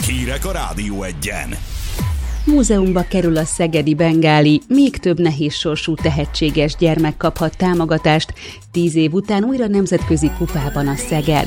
Hírek a Rádió Egyen. Múzeumba kerül a szegedi bengáli, még több nehézsorsú tehetséges gyermek kaphat támogatást, 10 év után újra nemzetközi kupában a Szeged.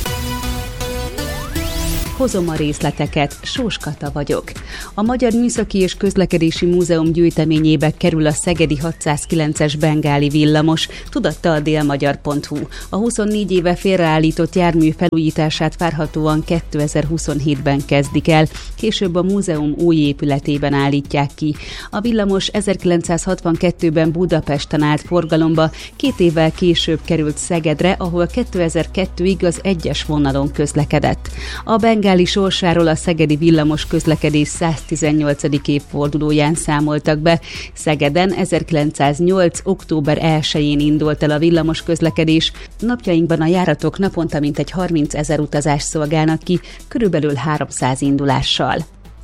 Hozom a részleteket, Sós Kata vagyok. A Magyar Műszaki és Közlekedési Múzeum gyűjteményébe kerül a szegedi 609-es bengáli villamos, tudatta a délmagyar.hu. A 24 éve félreállított jármű felújítását várhatóan 2027-ben kezdik el, később a múzeum új épületében állítják ki. A villamos 1962-ben Budapesten állt forgalomba, 2 évvel később került Szegedre, ahol 2002-ig az 1-es vonalon közlekedett. A bengáli sorsáról a szegedi villamos közlekedés 118. évfordulóján számoltak be. Szegeden 1908. október 1-én indult el a villamos közlekedés. Napjainkban a járatok naponta mintegy 30 000 utazást szolgálnak ki, körülbelül 300 indulással.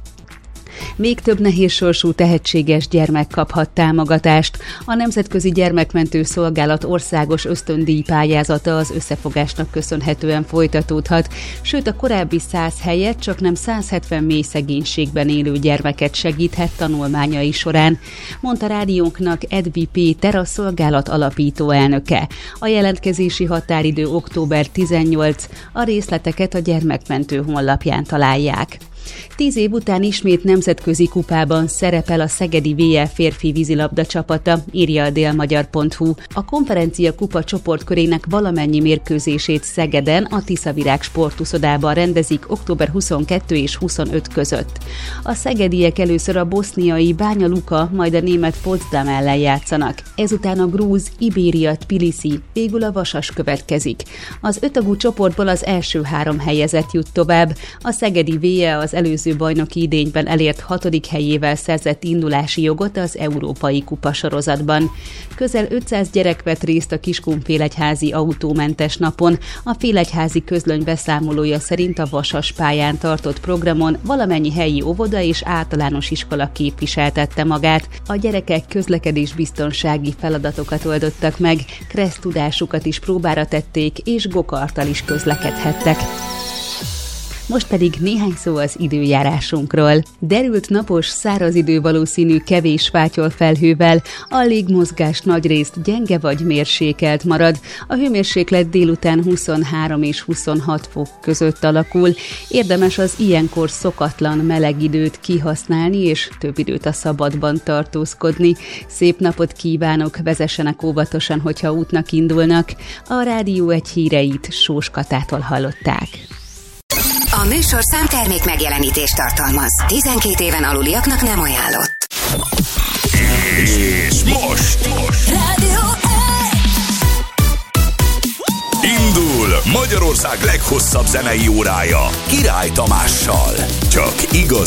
Még több nehézsorsú tehetséges gyermek kaphat támogatást. A Nemzetközi Gyermekmentő Szolgálat országos ösztöndíj pályázata az összefogásnak köszönhetően folytatódhat, sőt a korábbi 100 helyett csaknem 170 mély szegénységben élő gyermeket segíthet tanulmányai során, mondta rádiónknak Edvi Péter, a szolgálat alapító elnöke. A jelentkezési határidő október 18, a részleteket a Gyermekmentő honlapján találják. 10 év után ismét nemzetközi kupában szerepel a szegedi VL férfi vízilabda csapata, írja a délmagyar.hu. A konferencia kupa csoportkörének valamennyi mérkőzését Szegeden, a Tiszavirág sportuszodában rendezik október 22 és 25 között. A szegediek először a boszniai Banja Luka, majd a német Potsdam ellen játszanak. Ezután a grúz Ibéria Tbilisi, végül a Vasas következik. Az 5 tagú csoportból az első 3 helyezett jut tovább. A szegedi VL az előző bajnoki idényben elért 6. helyével szerzett indulási jogot az Európai Kupa sorozatban. Közel 500 gyerek vett részt a Kiskunfélegyházi autómentes napon. A Félegyházi közlöny beszámolója szerint a Vasas pályán tartott programon valamennyi helyi óvoda és általános iskola képviseltette magát. A gyerekek közlekedésbiztonsági feladatokat oldottak meg, kressz tudásukat is próbára tették, és gokarttal is közlekedhettek. Most pedig néhány szó az időjárásunkról. Derült napos, száraz idő valószínű kevés fátyol felhővel, a légmozgás nagyrészt gyenge vagy mérsékelt marad. A hőmérséklet délután 23 és 26 fok között alakul. Érdemes az ilyenkor szokatlan meleg időt kihasználni, és több időt a szabadban tartózkodni. Szép napot kívánok, vezessenek óvatosan, hogyha útnak indulnak. A Rádió Egy híreit Sós Katától hallották. A műsorszám termék megjelenítést tartalmaz. 12 éven aluliaknak nem ajánlott. És most Rádió indul Magyarország leghosszabb zenei órája Király Tamással. Csak igaz